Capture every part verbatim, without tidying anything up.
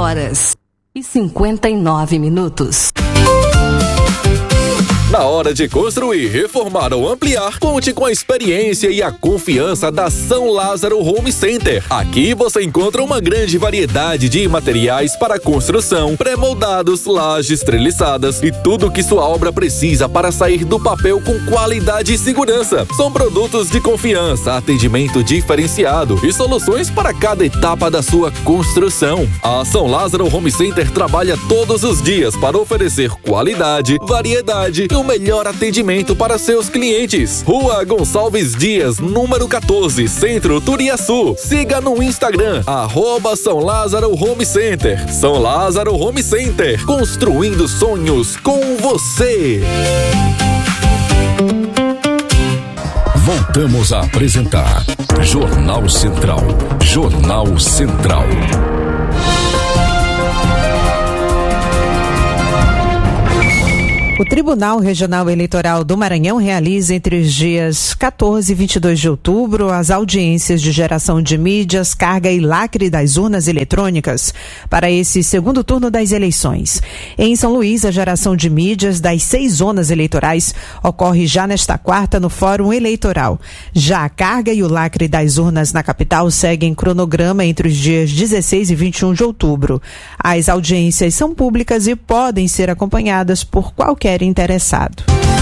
horas e cinquenta e nove minutos. Na hora de construir, reformar ou ampliar, conte com a experiência e a confiança da São Lázaro Home Center. Aqui você encontra uma grande variedade de materiais para construção, pré-moldados, lajes treliçadas e tudo o que sua obra precisa para sair do papel com qualidade e segurança. São produtos de confiança, atendimento diferenciado e soluções para cada etapa da sua construção. A São Lázaro Home Center trabalha todos os dias para oferecer qualidade, variedade e o melhor atendimento para seus clientes. Rua Gonçalves Dias, número quatorze, Centro, Turiaçu. Siga no Instagram, arroba São Lázaro Home Center. São Lázaro Home Center, construindo sonhos com você. Voltamos a apresentar Jornal Central. Jornal Central. O Tribunal Regional Eleitoral do Maranhão realiza entre os dias quatorze e vinte e dois de outubro as audiências de geração de mídias, carga e lacre das urnas eletrônicas para esse segundo turno das eleições. Em São Luís, a geração de mídias das seis zonas eleitorais ocorre já nesta quarta no Fórum Eleitoral. Já a carga e o lacre das urnas na capital seguem cronograma entre os dias dezesseis e vinte e um de outubro. As audiências são públicas e podem ser acompanhadas por qualquer interessado.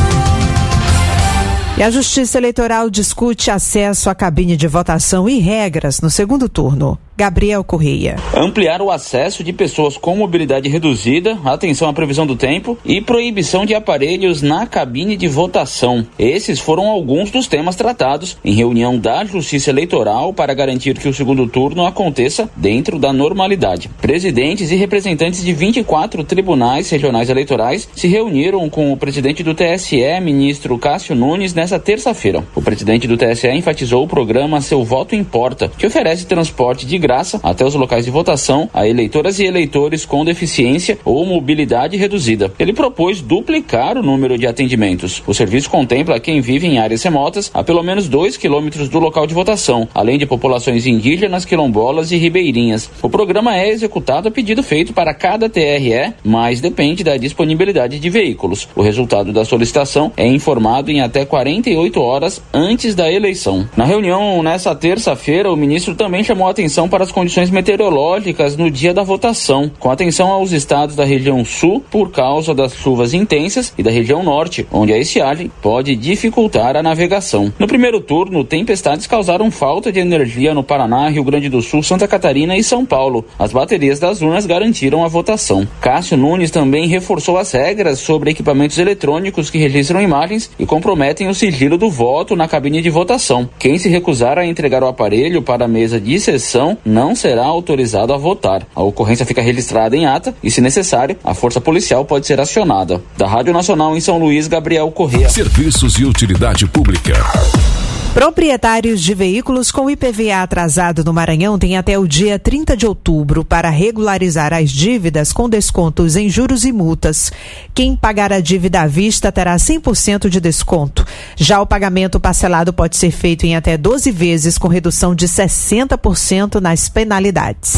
E a Justiça Eleitoral discute acesso à cabine de votação e regras no segundo turno. Gabriel Correia. Ampliar o acesso de pessoas com mobilidade reduzida, atenção à previsão do tempo e proibição de aparelhos na cabine de votação. Esses foram alguns dos temas tratados em reunião da Justiça Eleitoral para garantir que o segundo turno aconteça dentro da normalidade. Presidentes e representantes de vinte e quatro tribunais regionais eleitorais se reuniram com o presidente do T S E, ministro Cássio Nunes, nesta terça-feira. O presidente do T S E enfatizou o programa Seu Voto Importa, que oferece transporte de graça até os locais de votação a eleitoras e eleitores com deficiência ou mobilidade reduzida. Ele propôs duplicar o número de atendimentos. O serviço contempla quem vive em áreas remotas a pelo menos dois quilômetros do local de votação, além de populações indígenas, quilombolas e ribeirinhas. O programa é executado a pedido feito para cada T R E, mas depende da disponibilidade de veículos. O resultado da solicitação é informado em até quarenta e oito horas antes da eleição. Na reunião nesta terça-feira, o ministro também chamou a atenção para as condições meteorológicas no dia da votação, com atenção aos estados da região sul por causa das chuvas intensas e da região norte, onde a estiagem pode dificultar a navegação. No primeiro turno, tempestades causaram falta de energia no Paraná, Rio Grande do Sul, Santa Catarina e São Paulo. As baterias das urnas garantiram a votação. Cássio Nunes também reforçou as regras sobre equipamentos eletrônicos que registram imagens e comprometem o sigilo do voto na cabine de votação. Quem se recusar a entregar o aparelho para a mesa de sessão não será autorizado a votar. A ocorrência fica registrada em ata e, se necessário, a força policial pode ser acionada. Da Rádio Nacional em São Luís, Gabriel Correia. Serviços e utilidade pública. Proprietários de veículos com I P V A atrasado no Maranhão têm até o dia trinta de outubro para regularizar as dívidas com descontos em juros e multas. Quem pagar a dívida à vista terá cem por cento de desconto. Já o pagamento parcelado pode ser feito em até doze vezes com redução de sessenta por cento nas penalidades.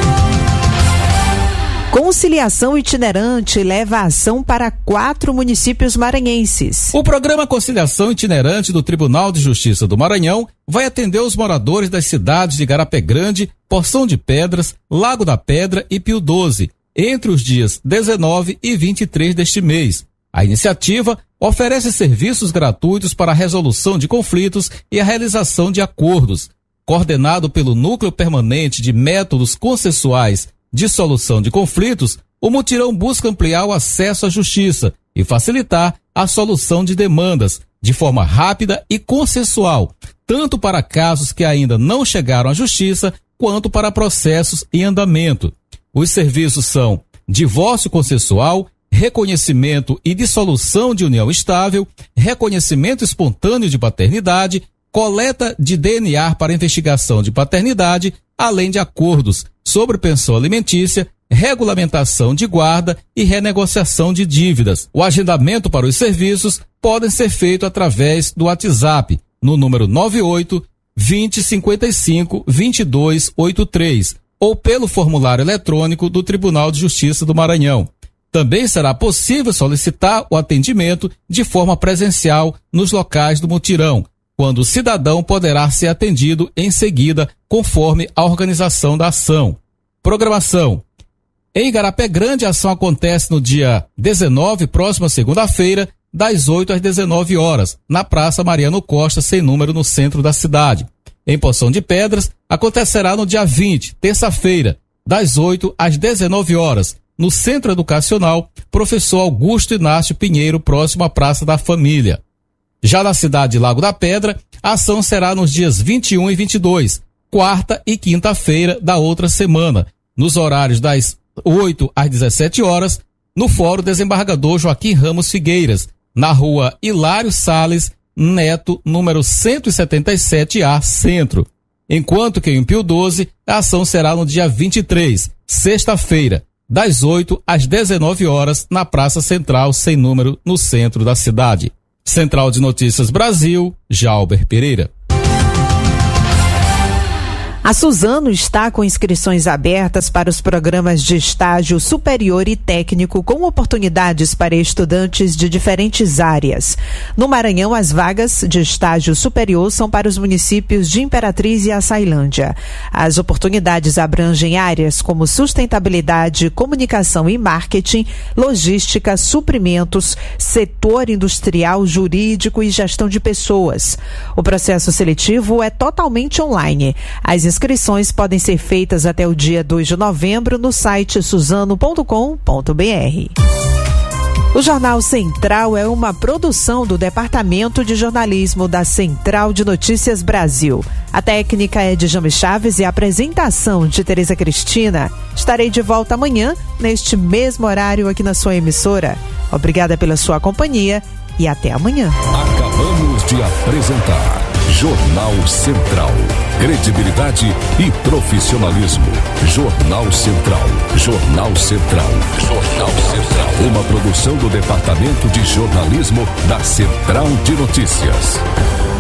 Conciliação Itinerante leva a ação para quatro municípios maranhenses. O programa Conciliação Itinerante do Tribunal de Justiça do Maranhão vai atender os moradores das cidades de Garapé Grande, Porção de Pedras, Lago da Pedra e Pio doze, entre os dias dezenove e vinte e três deste mês. A iniciativa oferece serviços gratuitos para a resolução de conflitos e a realização de acordos. Coordenado pelo Núcleo Permanente de Métodos Consensuais de Solução de Conflitos, o mutirão busca ampliar o acesso à justiça e facilitar a solução de demandas de forma rápida e consensual, tanto para casos que ainda não chegaram à justiça, quanto para processos em andamento. Os serviços são divórcio consensual, reconhecimento e dissolução de união estável, reconhecimento espontâneo de paternidade, coleta de D N A para investigação de paternidade, além de acordos sobre pensão alimentícia, regulamentação de guarda e renegociação de dívidas. O agendamento para os serviços podem ser feito através do WhatsApp, no número nove oito, vinte, cinquenta e cinco, vinte e dois, oitenta e três, ou pelo formulário eletrônico do Tribunal de Justiça do Maranhão. Também será possível solicitar o atendimento de forma presencial nos locais do mutirão, quando o cidadão poderá ser atendido em seguida, conforme a organização da ação. Programação. Em Igarapé Grande, a ação acontece no dia dezenove, próxima segunda-feira, das oito às dezenove horas, na Praça Mariano Costa, sem número, no centro da cidade. Em Poção de Pedras, acontecerá no dia vinte, terça-feira, das oito às dezenove horas, no Centro Educacional Professor Augusto Inácio Pinheiro, próximo à Praça da Família. Já na cidade de Lago da Pedra, a ação será nos dias vinte e um e vinte e dois, quarta e quinta-feira da outra semana, nos horários das oito às dezessete horas, no Fórum Desembargador Joaquim Ramos Figueiras, na rua Hilário Salles Neto, número cento e setenta e sete A, Centro. Enquanto que em Pio doze, a ação será no dia vinte e três, sexta-feira, das oito às dezenove horas, na Praça Central, sem número, no centro da cidade. Central de Notícias Brasil, Jalber Pereira. A Suzano está com inscrições abertas para os programas de estágio superior e técnico, com oportunidades para estudantes de diferentes áreas. No Maranhão, as vagas de estágio superior são para os municípios de Imperatriz e Açailândia. As oportunidades abrangem áreas como sustentabilidade, comunicação e marketing, logística, suprimentos, setor industrial, jurídico e gestão de pessoas. O processo seletivo é totalmente online. As inscrições podem ser feitas até o dia dois de novembro no site suzano ponto com ponto br. O Jornal Central é uma produção do Departamento de Jornalismo da Central de Notícias Brasil. A técnica é de James Chaves e a apresentação de Tereza Cristina. Estarei de volta amanhã, neste mesmo horário aqui na sua emissora. Obrigada pela sua companhia e até amanhã. Acabamos de apresentar Jornal Central. Credibilidade e profissionalismo. Jornal Central. Jornal Central. Jornal Central. Uma produção do Departamento de Jornalismo da Central de Notícias.